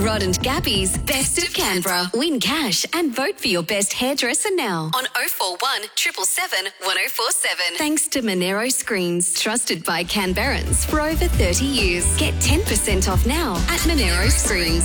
Rod and Gabby's Best of Canberra. Win cash and vote for your best hairdresser now on 041 777 1047. Thanks to Monero Screens, trusted by Canberrans for over 30 years. Get 10% off now at Monero Screens.